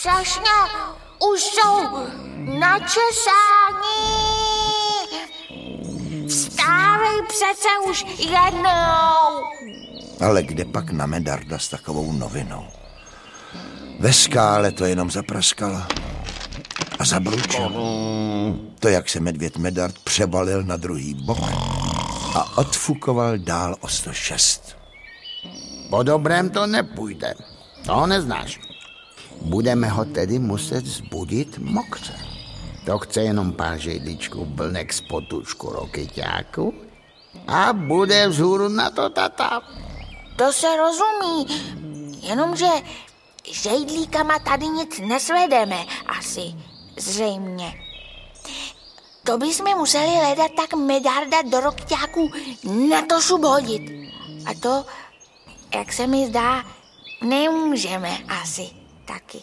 strašně už jsou načesání. Vstávej přece už jednou. Ale kde pak na Medarda s takovou novinou? Ve skále to jenom zapraskalo a zabručilo. To, jak se medvěd Medard přebalil na druhý bok a odfukoval dál o 106. Po dobrém to nepůjde. To neznáš. Budeme ho tedy muset zbudit mokře. To chce jenom pár žejdličků blnek z potůčku rokyťáku a bude vzhůru na to tata. To se rozumí, jenomže žejdlíkama tady nic nesvedeme, asi, zřejmě. To bychom museli hledat tak Medarda do rokyťáku na to šup hodit. A to, jak se mi zdá, nemůžeme asi taky.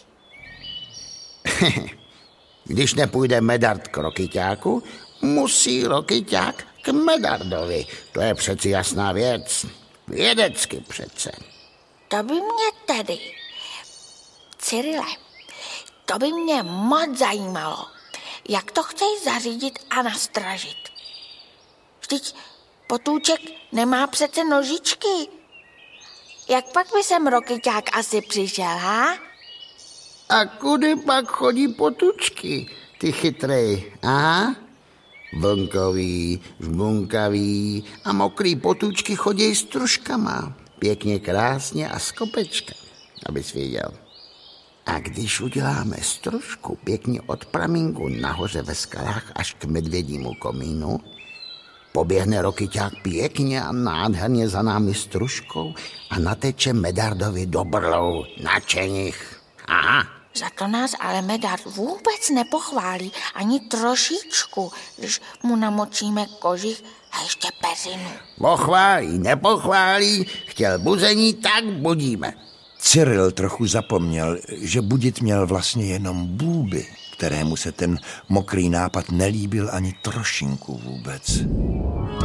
Když nepůjde Medard k rokyťáku, musí rokyťák k Medardovi. To je přeci jasná věc. Vědecky přece. To by mě tedy, Cyrile, to by mě moc zajímalo, jak to chceš zařídit a nastražit. Vždyť potůček nemá přece nožičky. Jak pak by sem rokyťák asi přišel, ha? A kudy pak chodí potůčky, ty chytrej, aha? Vlnkový, žbunkavý a mokrý potůčky chodí s truškama. Pěkně krásně a z kopečka, abys věděl. A když uděláme stružku pěkně od pramínku nahoře ve skalách až k medvědímu komínu, poběhne rokyťák pěkně a nádherně za námi stružkou a nateče Medardovi do brlou na čenich. Aha. Za to nás ale Medard vůbec nepochválí ani trošičku, když mu namočíme kožich a ještě peřinu. Pochválí, nepochválí, chtěl buzení, tak budíme. Cyril trochu zapomněl, že budit měl vlastně jenom Bůby, kterému se ten mokrý nápad nelíbil ani trošinku vůbec.